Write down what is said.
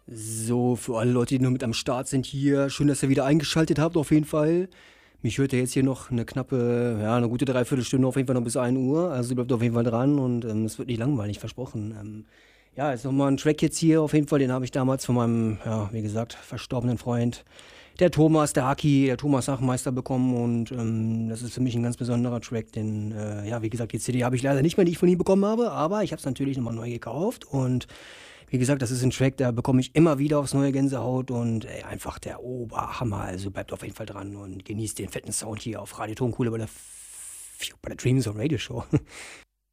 So, für alle Leute, die noch mit am Start sind hier, schön, dass ihr wieder eingeschaltet habt auf jeden Fall. Mich hört ja jetzt hier noch eine knappe, ja, eine gute Dreiviertelstunde auf jeden Fall noch bis 1 Uhr. Also ihr bleibt auf jeden Fall dran und es wird nicht langweilig, versprochen. Ja, ist nochmal ein Track jetzt hier auf jeden Fall, den habe ich damals von meinem, ja, wie gesagt, verstorbenen Freund, der Thomas, der Haki, der Thomas Sachmeister bekommen und das ist für mich ein ganz besonderer Track, denn, ja, wie gesagt, die CD habe ich leider nicht mehr, die ich von ihm bekommen habe, aber ich habe es natürlich nochmal neu gekauft und wie gesagt, das ist ein Track, da bekomme ich immer wieder aufs neue Gänsehaut und ey, einfach der Oberhammer. Also bleibt auf jeden Fall dran und genießt den fetten Sound hier auf Radio Tonkohle bei der Dream Zone Radio Show.